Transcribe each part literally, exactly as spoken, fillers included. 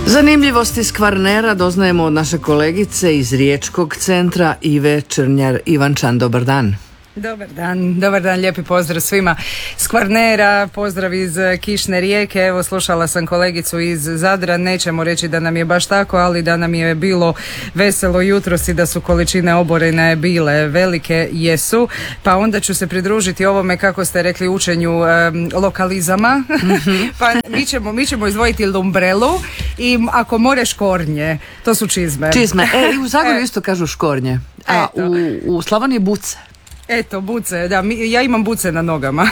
Zanimljivosti s Kvarnera doznajemo od naše kolegice iz Riječkog centra Ive Črnjar-Ivančan. Dobar dan. Dobar dan, dobar dan, lijepi pozdrav svima s Kvarnera, pozdrav iz kišne Rijeke. Evo, slušala sam kolegicu iz Zadra, nećemo reći da nam je baš tako, ali da nam je bilo veselo jutros i da su količine oborine bile velike, jesu, pa onda ću se pridružiti ovome, kako ste rekli, učenju um, lokalizama. Mm-hmm. Pa mi ćemo, mi ćemo izdvojiti lumbrelu i ako more škornje, to su čizme. Čizme, e, i u Zagorju isto kažu škornje, a u, u Slavoniji buce. Eto, buce, da, mi, ja imam buce na nogama.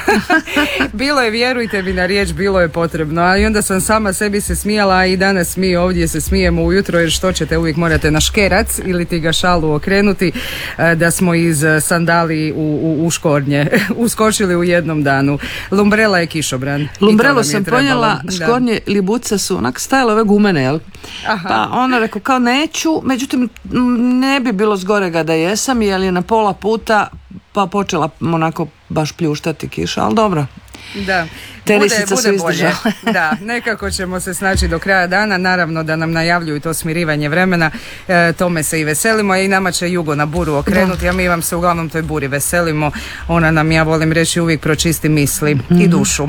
Bilo je, vjerujte mi na riječ, bilo je potrebno, ali onda sam sama sebi se smijala i danas mi ovdje se smijemo ujutro, jer što ćete, uvijek morate na škerac ili ti ga šalu okrenuti, da smo iz sandali u, u, u škornje uskočili u jednom danu. Lumbrela je kišobran. Lumbrelu sam ponijela, škornje ili buce su onak stajale ove gumene, jel? Aha. Pa ona rekao kao neću, međutim ne bi bilo zgorega da jesam, jer je na pola puta pa počela onako baš pljuštati kiša, ali dobro. Da, bude, bude bolje. Da, nekako ćemo se snaći do kraja dana, naravno da nam najavljuju to smirivanje vremena, e, tome se i veselimo i nama će jugo na buru okrenuti, a mi vam se uglavnom toj buri veselimo, ona nam, ja volim reći, uvijek pročisti misli mm-hmm. i dušu.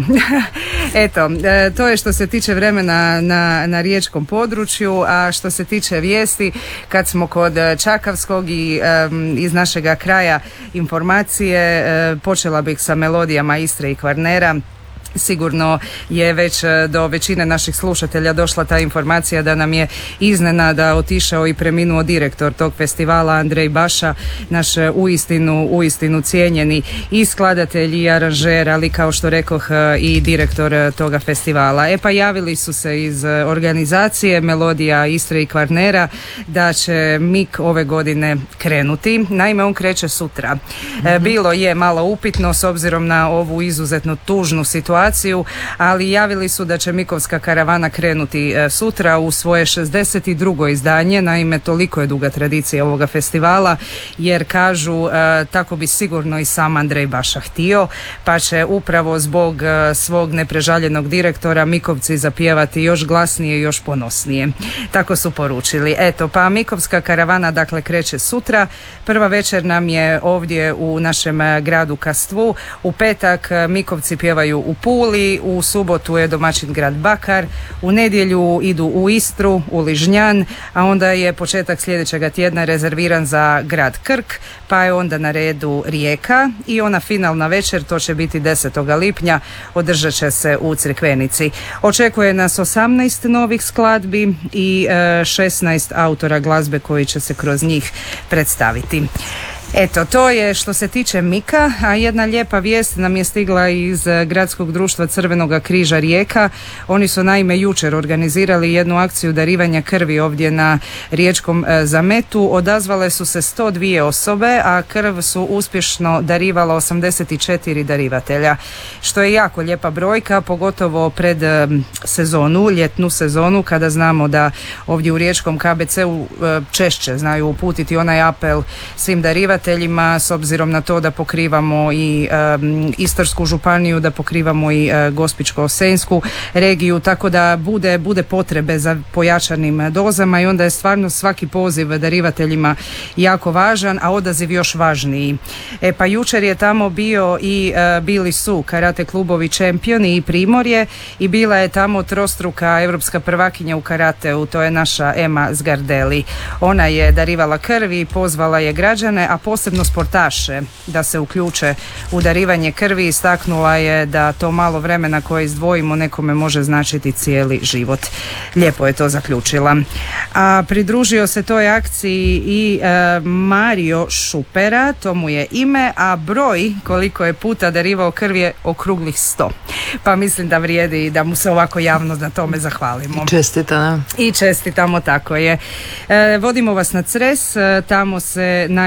Eto, e, to je što se tiče vremena na, na riječkom području, a što se tiče vijesti, kad smo kod Čakavskog i e, iz našega kraja informacije, e, počela bih sa melodijama Istre i Kvarnera. Sigurno je već do većine naših slušatelja došla ta informacija da nam je iznenada otišao i preminuo direktor tog festivala, Andrej Baša, naš uistinu, uistinu cijenjeni i skladatelj i aranžer, ali kao što rekoh i direktor toga festivala. E pa javili su se iz organizacije Melodija Istre i Kvarnera da će Mik ove godine krenuti. Naime, on kreće sutra. Mm-hmm. Bilo je malo upitno s obzirom na ovu izuzetno tužnu situaciju, ali javili su da će Mikovska karavana krenuti e, sutra u svoje šezdeset drugo izdanje. Naime, toliko je duga tradicija ovoga festivala, jer kažu e, tako bi sigurno i sam Andrej Baša htio, pa će upravo zbog e, svog neprežaljenog direktora Mikovci zapjevati još glasnije i još ponosnije. Tako su poručili. Eto, pa Mikovska karavana dakle kreće sutra. Prva večer nam je ovdje u našem gradu Kastvu. U petak Mikovci pjevaju u Puli, u subotu je domaćin grad Bakar, u nedjelju idu u Istru, u Ližnjan, a onda je početak sljedećega tjedna rezerviran za grad Krk, pa je onda na redu Rijeka i ona finalna večer, to će biti desetog lipnja, održat će se u Crikvenici. Očekuje nas osamnaest novih skladbi i e, šesnaest autora glazbe koji će se kroz njih predstaviti. Eto, to je što se tiče Mika, a jedna lijepa vijest nam je stigla iz Gradskog društva Crvenog križa Rijeka. Oni su naime jučer organizirali jednu akciju darivanja krvi ovdje na Riječkom zametu. Odazvale su se sto dvije osobe, a krv su uspješno darivala osamdeset četiri darivatelja, što je jako lijepa brojka, pogotovo pred sezonu, ljetnu sezonu, kada znamo da ovdje u Riječkom K B C-u češće znaju uputiti onaj apel svim darivateljima, s obzirom na to da pokrivamo i um, Istarsku županiju, da pokrivamo i uh, Gospićko-senjsku regiju, tako da bude, bude potrebe za pojačanim dozama i onda je stvarno svaki poziv darivateljima jako važan, a odaziv još važniji. E pa jučer je tamo bio i uh, bili su karate klubovi Čempioni i Primorje i bila je tamo trostruka europska prvakinja u karateu, to je naša Ema Zgardeli. Ona je darivala krvi i pozvala je građane, a posebno sportaše da se uključe u darivanje krvi. Istaknula je da to malo vremena koje izdvojimo nekome može značiti cijeli život. Lijepo je to zaključila. A pridružio se toj akciji i e, Mario Šupera, to mu je ime, a broj koliko je puta darivao krv je okruglih sto. Pa mislim da vrijedi da mu se ovako javno na tome zahvalimo. Čestita. I čestitamo, tako je. E, vodimo vas na Cres, tamo se naime događa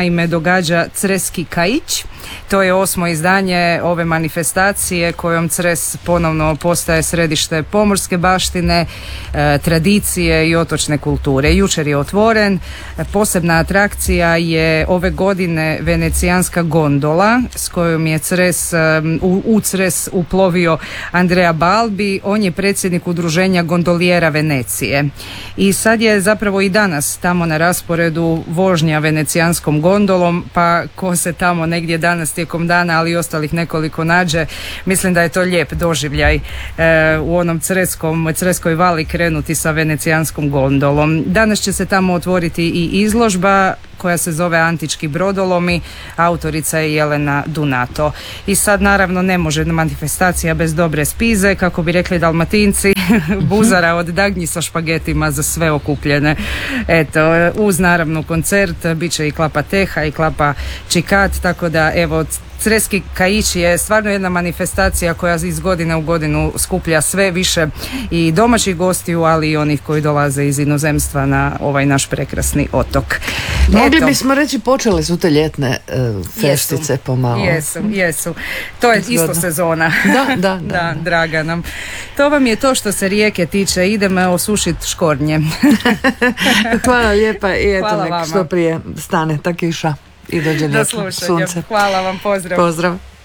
događa Creski Kaić. To je osmo izdanje ove manifestacije kojom Cres ponovno postaje središte pomorske baštine, e, tradicije i otočne kulture. Jučer je otvoren. Posebna atrakcija je ove godine venecijanska gondola s kojom je Cres, u, u Cres uplovio Andrea Balbi. On je predsjednik udruženja Gondolijera Venecije. I sad je zapravo i danas tamo na rasporedu vožnja venecijanskom gondolom, pa ko se tamo negdje danas tijekom dana, ali i ostalih nekoliko nađe, mislim da je to lijep doživljaj e, u onom Creskom, Creskoj vali krenuti sa venecijanskom gondolom. Danas će se tamo otvoriti i izložba koja se zove Antički brodolomi, autorica je Jelena Dunato. I sad naravno ne može manifestacija bez dobre spize, kako bi rekli Dalmatinci, buzara od dagnji sa špagetima za sve okupljene. Eto, uz naravno koncert bit će i klapa Teha i klapa Čikat, tako da evo, Creski Kaić je stvarno jedna manifestacija koja iz godine u godinu skuplja sve više i domaćih gostiju, ali i onih koji dolaze iz inozemstva na ovaj naš prekrasni otok. Mogli bismo reći, počele su te ljetne uh, feštice jesu, pomalo. Jesu, jesu. To je isto sezona. Da, da, da, da, draga nam. To vam je to što se rijeke tiče. Idemo osušiti škornje. Hvala lijepa i eto, Hvala nek vama. što prije stane ta kiša i dođe lijepo sunce. Hvala vam, pozdrav. Pozdrav.